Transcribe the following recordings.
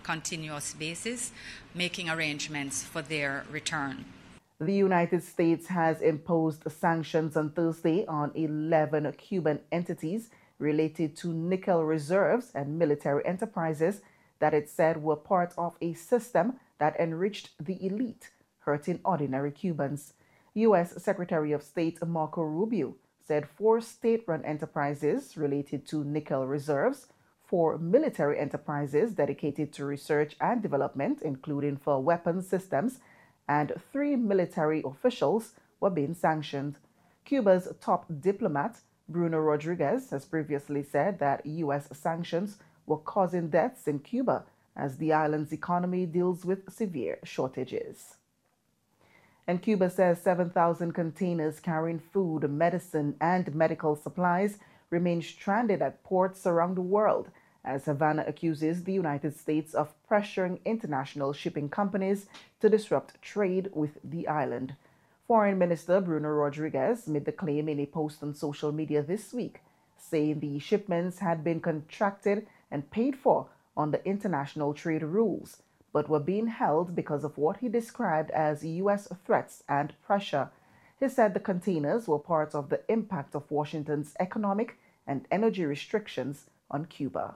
continuous basis, making arrangements for their return. The United States has imposed sanctions on Thursday on 11 Cuban entities related to nickel reserves and military enterprises that it said were part of a system that enriched the elite, hurting ordinary Cubans. U.S. Secretary of State Marco Rubio said 4 state-run enterprises related to nickel reserves, 4 military enterprises dedicated to research and development, including for weapons systems, and 3 military officials were being sanctioned. Cuba's top diplomat, Bruno Rodriguez, has previously said that U.S. sanctions were causing deaths in Cuba as the island's economy deals with severe shortages. And Cuba says 7,000 containers carrying food, medicine, and medical supplies remain stranded at ports around the world as Havana accuses the United States of pressuring international shipping companies to disrupt trade with the island. Foreign Minister Bruno Rodriguez made the claim in a post on social media this week, saying the shipments had been contracted and paid for under international trade rules, but were being held because of what he described as U.S. threats and pressure. He said the containers were part of the impact of Washington's economic and energy restrictions on Cuba.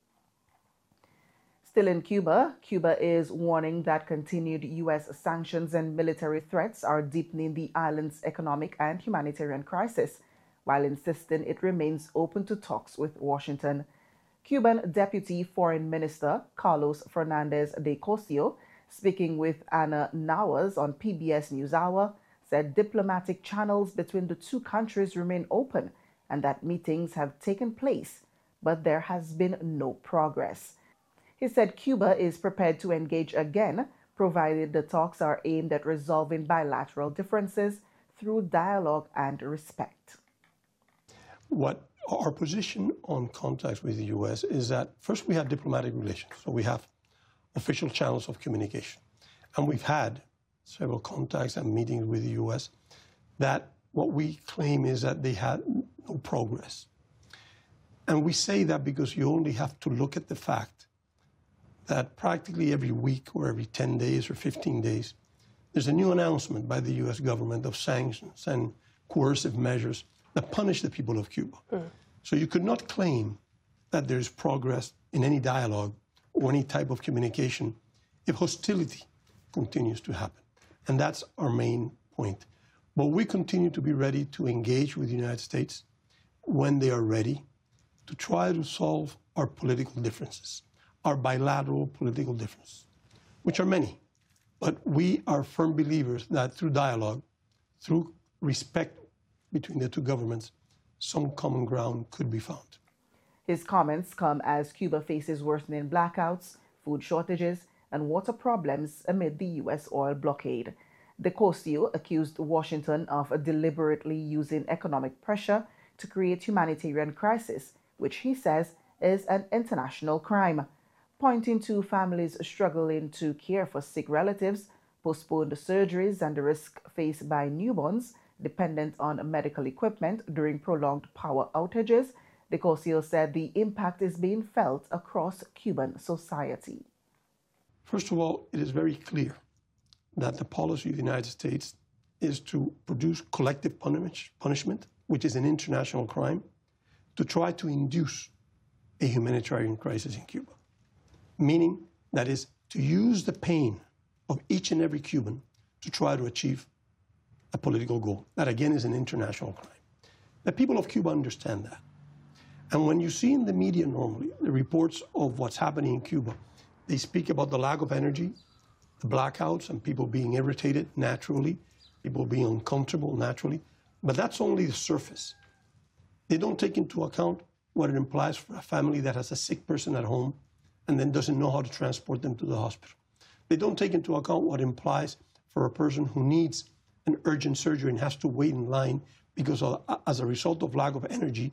Still in Cuba, Cuba is warning that continued U.S. sanctions and military threats are deepening the island's economic and humanitarian crisis, while insisting it remains open to talks with Washington. Cuban Deputy Foreign Minister Carlos Fernandez de Cosio, speaking with Ana Nawaz on PBS NewsHour, said diplomatic channels between the two countries remain open and that meetings have taken place, but there has been no progress. He said Cuba is prepared to engage again, provided the talks are aimed at resolving bilateral differences through dialogue and respect. What our position on contacts with the U.S. is that first we have diplomatic relations, so we have official channels of communication. And we've had several contacts and meetings with the U.S. that what we claim is that they had no progress. And we say that because you only have to look at the fact that practically every week or every 10 days or 15 days, there's a new announcement by the U.S. government of sanctions and coercive measures that punish the people of Cuba. So you could not claim that there's progress in any dialogue or any type of communication if hostility continues to happen. And that's our main point. But we continue to be ready to engage with the United States when they are ready to try to solve our political differences, our bilateral political differences, which are many. But we are firm believers that through dialogue, through respect between the two governments, some common ground could be found. His comments come as Cuba faces worsening blackouts, food shortages, and water problems amid the U.S. oil blockade. De Cosio accused Washington of deliberately using economic pressure to create humanitarian crisis, which he says is an international crime. Pointing to families struggling to care for sick relatives, postponed surgeries, and the risk faced by newborns dependent on medical equipment during prolonged power outages, De Cosio said the impact is being felt across Cuban society. First of all, it is very clear that the policy of the United States is to produce collective punishment, which is an international crime, to try to induce a humanitarian crisis in Cuba. Meaning, that is, to use the pain of each and every Cuban to try to achieve a political goal. That, again, is an international crime. The people of Cuba understand that. And when you see in the media normally the reports of what's happening in Cuba, they speak about the lack of energy, the blackouts, and people being irritated naturally, people being uncomfortable naturally. But that's only the surface. They don't take into account what it implies for a family that has a sick person at home and then doesn't know how to transport them to the hospital. They don't take into account what it implies for a person who needs an urgent surgery and has to wait in line because as a result of lack of energy,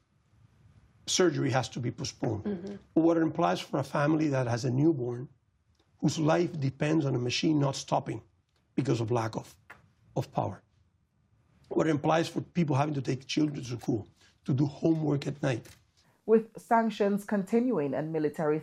surgery has to be postponed. Or what it implies for a family that has a newborn whose life depends on a machine not stopping because of lack of power. What it implies for people having to take children to school, to do homework at night. With sanctions continuing and military